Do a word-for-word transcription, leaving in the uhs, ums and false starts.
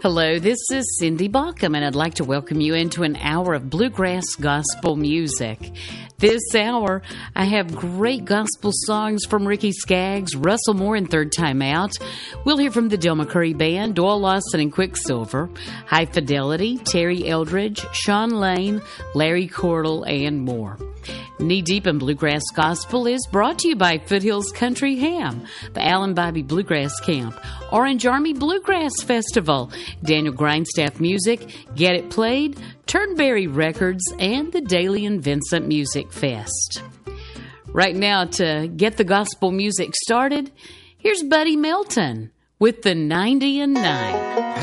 Hello, this is Cindy Bauckham, and I'd like to welcome you into an hour of bluegrass gospel music. This hour, I have great gospel songs from Ricky Skaggs, Russell Moore in Third Time Out. We'll hear from the Del McCurry Band, Doyle Lawson and Quicksilver, High Fidelity, Terry Eldridge, Sean Lane, Larry Cordell, and more. Knee Deep in Bluegrass Gospel is brought to you by Foothills Country Ham, the Allen Bobby Bluegrass Camp, Orange Army Bluegrass Festival, Daniel Grindstaff Music, Get It Played, Turnberry Records, and the Daly and Vincent Music Fest. Right now, to get the gospel music started, here's Buddy Melton with the ninety and nine.